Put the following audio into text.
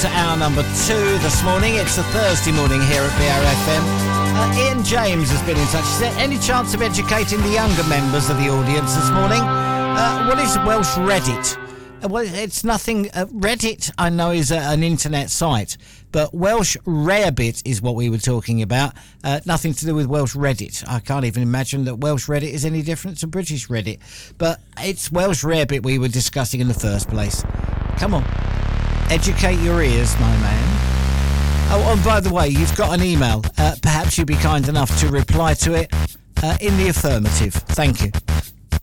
to hour number 2 this morning. It's a Thursday morning here at BRFM. Ian James has been in touch. Is there any chance of educating the younger members of the audience this morning? What is Welsh Reddit? Well, it's nothing. Reddit, I know, is an internet site, but Welsh Rarebit is what we were talking about. Nothing to do with Welsh Reddit. I can't even imagine that Welsh Reddit is any different to British Reddit. But it's Welsh Rarebit we were discussing in the first place. Come on. Educate your ears, my man. Oh, and by the way, you've got an email. Perhaps you'd be kind enough to reply to it in the affirmative. Thank you.